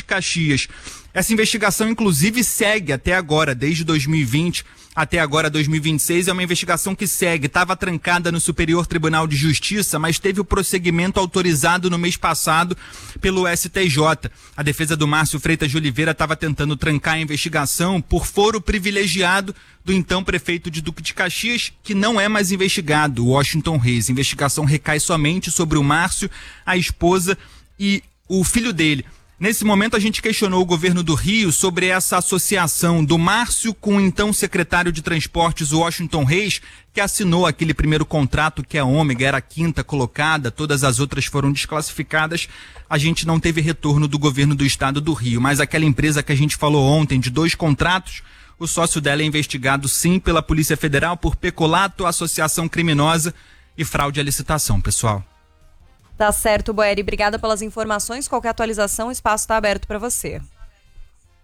Caxias. Essa investigação, inclusive, segue até agora, desde 2020 até agora 2026, é uma investigação que segue. Estava trancada no Superior Tribunal de Justiça, mas teve o prosseguimento autorizado no mês passado pelo STJ. A defesa do Márcio Freitas de Oliveira estava tentando trancar a investigação por foro privilegiado do então prefeito de Duque de Caxias, que não é mais investigado, o Washington Reis. A investigação recai somente sobre o Márcio, a esposa e o filho dele. Nesse momento, a gente questionou o governo do Rio sobre essa associação do Márcio com o então secretário de Transportes, Washington Reis, que assinou aquele primeiro contrato que a Ômega era a quinta colocada, todas as outras foram desclassificadas. A gente não teve retorno do governo do estado do Rio, mas aquela empresa que a gente falou ontem de 2 contratos, o sócio dela é investigado sim pela Polícia Federal por peculato, associação criminosa e fraude à licitação, pessoal. Tá certo, Boeri. Obrigada pelas informações. Qualquer atualização, o espaço está aberto para você.